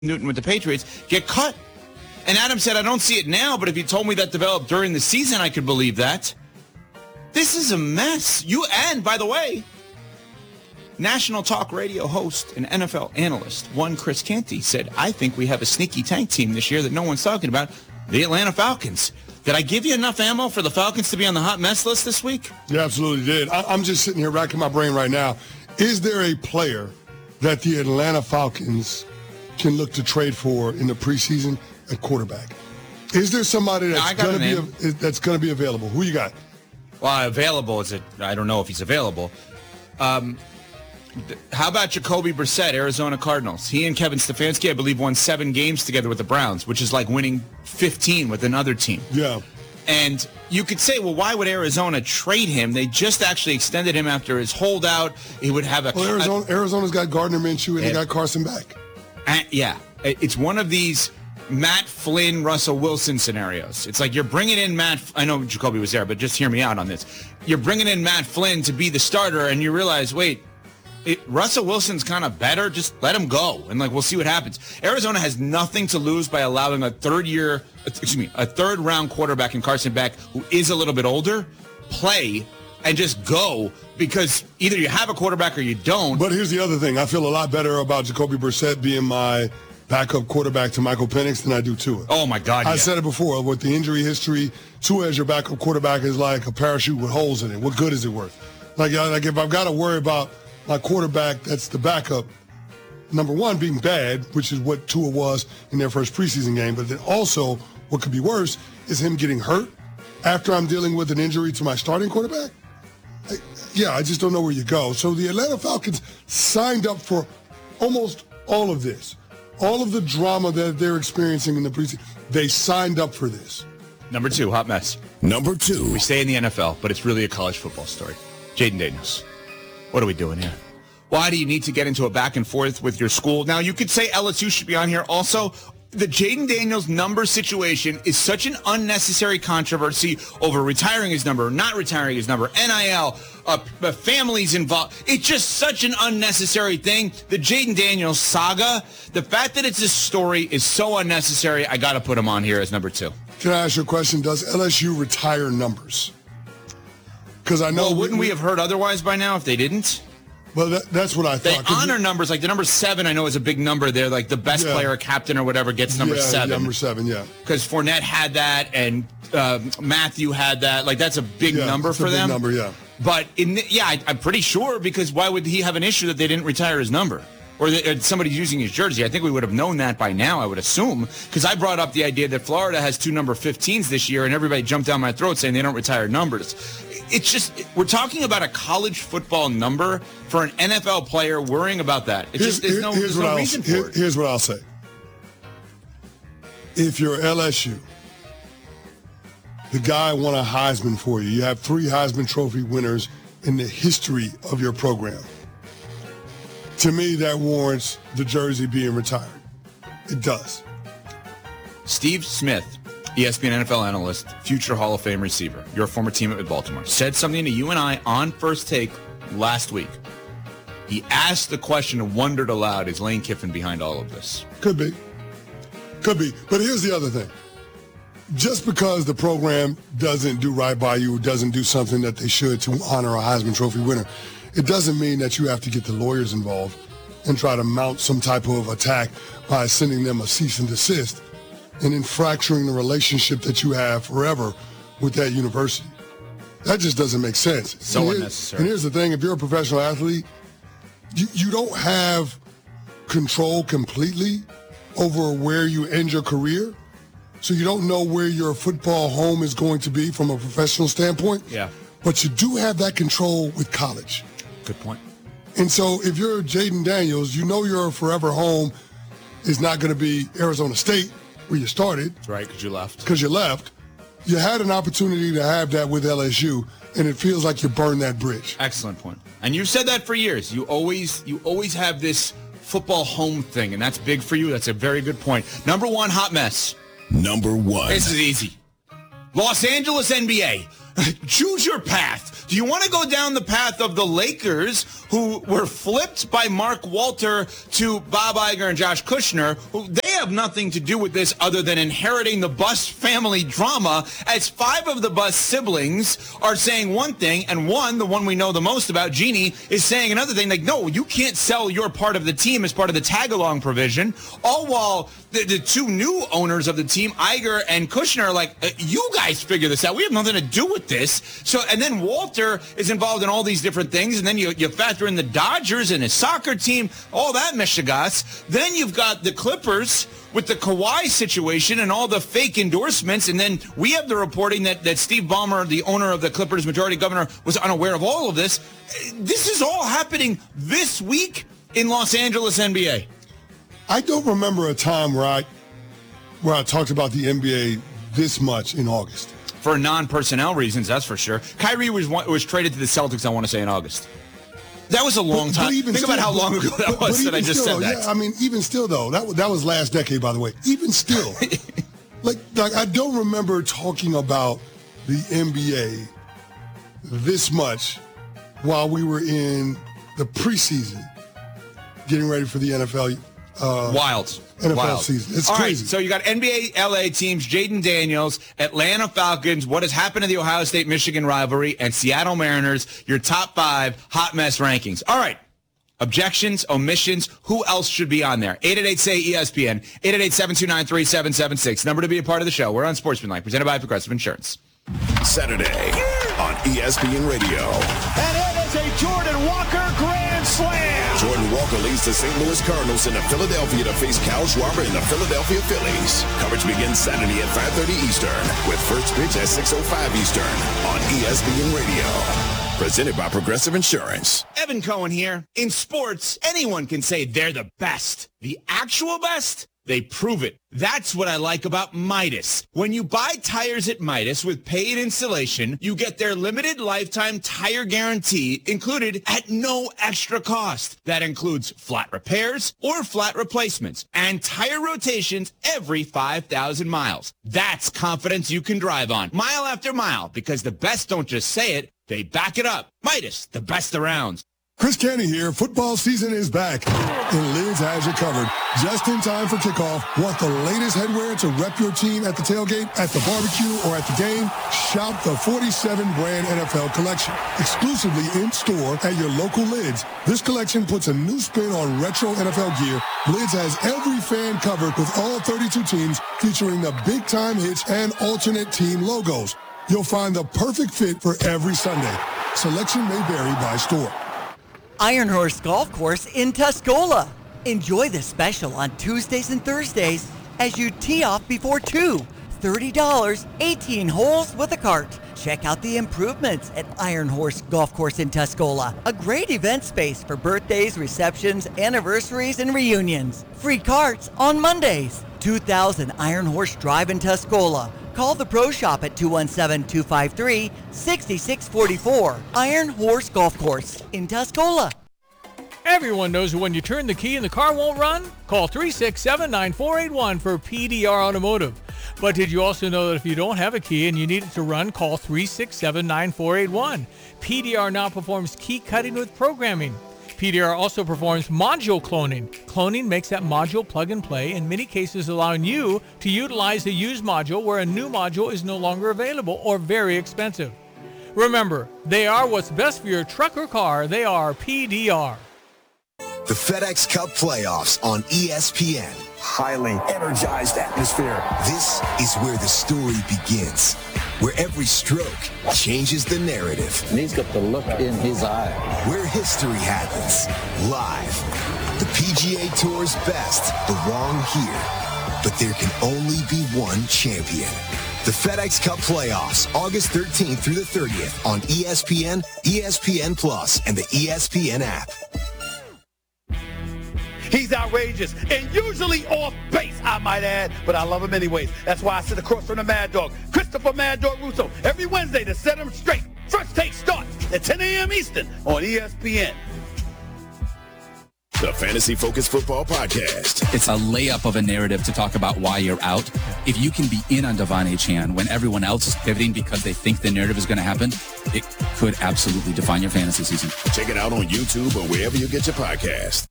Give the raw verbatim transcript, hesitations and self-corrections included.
Newton with the Patriots, get cut. And Adam said, I don't see it now, but if you told me that developed during the season, I could believe that. This is a mess. You and, by the way, national talk radio host and N F L analyst, one Chris Canty, said, I think we have a sneaky tank team this year that no one's talking about, the Atlanta Falcons. Did I give you enough ammo for the Falcons to be on the hot mess list this week? You absolutely did. I- I'm just sitting here racking my brain right now. Is there a player that the Atlanta Falcons can look to trade for in the preseason at quarterback? Is there somebody that's going to be a, that's going to be available? Who you got? Well, available is it? I don't know if he's available. Um, th- how about Jacoby Brissett, Arizona Cardinals? He and Kevin Stefanski, I believe, won seven games together with the Browns, which is like winning fifteen with another team. Yeah. And you could say, well, why would Arizona trade him? They just actually extended him after his holdout. He would have a. Well, Arizona, Arizona's got Gardner Minshew and they got Carson back. Uh, yeah, it's one of these Matt Flynn, Russell Wilson scenarios. It's like you're bringing in Matt. I know Jacoby was there, but just hear me out on this. You're bringing in Matt Flynn to be the starter, and you realize, wait, it, Russell Wilson's kind of better. Just let him go, and like we'll see what happens. Arizona has nothing to lose by allowing a third-year, excuse me, a third-round quarterback in Carson Beck, who is a little bit older, play and just go, because either you have a quarterback or you don't. But here's the other thing. I feel a lot better about Jacoby Brissett being my backup quarterback to Michael Penix than I do Tua. Oh, my God, I yeah. said it before. With the injury history, Tua as your backup quarterback is like a parachute with holes in it. What good is it worth? Like, like if I've got to worry about my quarterback that's the backup, number one, being bad, which is what Tua was in their first preseason game, but then also what could be worse is him getting hurt after I'm dealing with an injury to my starting quarterback. I, yeah, I just don't know where you go. So the Atlanta Falcons signed up for almost all of this. All of the drama that they're experiencing in the preseason, they signed up for this. Number two, hot mess. Number two. We stay in the N F L, but it's really a college football story. Jayden Daniels. What are we doing here? Why do you need to get into a back and forth with your school? Now, you could say L S U should be on here also. The Jayden Daniels number situation is such an unnecessary controversy over retiring his number, not retiring his number, N I L, uh, families involved. It's just such an unnecessary thing. The Jayden Daniels saga, the fact that it's a story is so unnecessary, I got to put him on here as number two. Can I ask you a question? Does L S U retire numbers? Because I know... Well, wouldn't we, we have heard otherwise by now if they didn't? Well, that, that's what I thought. They honor you, numbers. Like the number seven, I know is a big number there. Like the best yeah. player, captain, or whatever gets number yeah, seven. Number seven, yeah. Because Fournette had that, and uh, Matthew had that. Like that's a big yeah, number for a big them. Number, yeah. But in the, yeah, I, I'm pretty sure, because why would he have an issue that they didn't retire his number, or that somebody's using his jersey? I think we would have known that by now, I would assume, because I brought up the idea that Florida has two number fifteens this year, and everybody jumped down my throat saying they don't retire numbers. It's just, we're talking about a college football number for an N F L player worrying about that. It's here's, just, there's no, here's there's no I'll, reason here, for it. Here's what I'll say. If you're L S U, the guy won a Heisman for you. You have three Heisman Trophy winners in the history of your program. To me, that warrants the jersey being retired. It does. Steve Smith, E S P N N F L analyst, future Hall of Fame receiver, your former teammate with Baltimore, said something to you and I on First Take last week. He asked the question and wondered aloud, is Lane Kiffin behind all of this? Could be. Could be. But here's the other thing. Just because the program doesn't do right by you, doesn't do something that they should to honor a Heisman Trophy winner, it doesn't mean that you have to get the lawyers involved and try to mount some type of attack by sending them a cease and desist and then fracturing the relationship that you have forever with that university. That just doesn't make sense. So and unnecessary. And here's the thing. If you're a professional athlete, you, you don't have control completely over where you end your career. So you don't know where your football home is going to be from a professional standpoint. Yeah. But you do have that control with college. Good point. And so if you're Jayden Daniels, you know your forever home is not going to be Arizona State, where you started. That's right, because you left. Because you left. You had an opportunity to have that with L S U, and it feels like you burned that bridge. Excellent point. And you've said that for years. You always, you always have this football home thing, and that's big for you. That's a very good point. Number one, hot mess. Number one. This is easy. Los Angeles N B A. Choose your path. Do you want to go down the path of the Lakers, who were flipped by Mark Walter to Bob Iger and Josh Kushner, who they have nothing to do with this other than inheriting the Buss family drama, as five of the Buss siblings are saying one thing, and one, the one we know the most about, Jeannie, is saying another thing. Like, no, you can't sell your part of the team as part of the tag-along provision, all while the, the two new owners of the team, Iger and Kushner, are like, uh, you guys figure this out. We have nothing to do with this. So, and then Walter is involved in all these different things, and then you, you factor in the Dodgers and his soccer team, all that mishigas. Then you've got the Clippers with the Kawhi situation and all the fake endorsements, and then we have the reporting that, that Steve Ballmer, the owner of the Clippers, majority governor, was unaware of all of this. This is all happening this week in Los Angeles N B A. I don't remember a time where I where I talked about the N B A this much in August. For non-personnel reasons, that's for sure. Kyrie was was traded to the Celtics, I want to say, in August. That was a long but, time. but even Think still, about how long ago that but, was but that I just still, said that. Yeah, I mean, even still, though, that, that was last decade, by the way. Even still, like, like I don't remember talking about the N B A this much while we were in the preseason getting ready for the N F L. Uh, Wild. N F L Wild. season. It's All crazy. Right, so you got N B A L A teams, Jaden Daniels, Atlanta Falcons, what has happened to the Ohio State-Michigan rivalry, and Seattle Mariners, your top five hot mess rankings. All right. Objections, omissions, who else should be on there? eight eight eight, S A Y, E S P N, eight eight eight, seven two nine, three seven seven six. Number to be a part of the show. We're on Sportsmanlike, presented by Progressive Insurance. Saturday on E S P N Radio. And it is a Jordan Walker grand slam. Jordan Walker leads the Saint Louis Cardinals into Philadelphia to face Kyle Schwarber and the Philadelphia Phillies. Coverage begins Saturday at five thirty Eastern with first pitch at six oh five Eastern on E S P N Radio. Presented by Progressive Insurance. Evan Cohen here. In sports, anyone can say they're the best. The actual best? They prove it. That's what I like about Midas. When you buy tires at Midas with paid installation, you get their limited lifetime tire guarantee included at no extra cost. That includes flat repairs or flat replacements and tire rotations every five thousand miles. That's confidence you can drive on mile after mile, because the best don't just say it, they back it up. Midas, the best around. Chris Canty here. Football season is back, and Lids has you covered. Just in time for kickoff. Want the latest headwear to rep your team at the tailgate, at the barbecue, or at the game? Shop the forty-seven brand N F L collection, exclusively in store at your local Lids. This collection puts a new spin on retro N F L gear. Lids has every fan covered with all thirty-two teams, featuring the big time hits and alternate team logos. You'll find the perfect fit for every Sunday. Selection may vary by store. Iron Horse Golf Course in Tuscola. Enjoy the special on Tuesdays and Thursdays as you tee off before two. thirty dollars, eighteen holes with a cart. Check out the improvements at Iron Horse Golf Course in Tuscola. A great event space for birthdays, receptions, anniversaries, and reunions. Free carts on Mondays. two thousand Iron Horse Drive in Tuscola. Call the Pro Shop at two one seven, two five three, six six four four. Iron Horse Golf Course in Tuscola. Everyone knows that when you turn the key and the car won't run, call three six seven, nine four eight one for P D R Automotive. But did you also know that if you don't have a key and you need it to run, call three six seven, nine four eight one. P D R now performs key cutting with programming. P D R also performs module cloning. Cloning makes that module plug and play, in many cases allowing you to utilize a used module where a new module is no longer available or very expensive. Remember, they are what's best for your truck or car. They are P D R. The FedEx Cup playoffs on E S P N. Highly energized atmosphere. This is where the story begins, where every stroke changes the narrative. And he's got the look in his eye. Where history happens, live. The P G A Tour's best belong here, but there can only be one champion. The FedEx Cup playoffs, August thirteenth through the thirtieth on E S P N, E S P N Plus, and the E S P N app. He's outrageous and usually off base, I might add, but I love him anyways. That's why I sit across from the Mad Dog, Christopher Mad Dog Russo, every Wednesday to set him straight. First Take starts at ten a.m. Eastern on E S P N. the Fantasy Focus Football Podcast. It's a layup of a narrative to talk about why you're out. If you can be in on Devon Achane when everyone else is pivoting because they think the narrative is going to happen, it could absolutely define your fantasy season. Check it out on YouTube or wherever you get your podcast.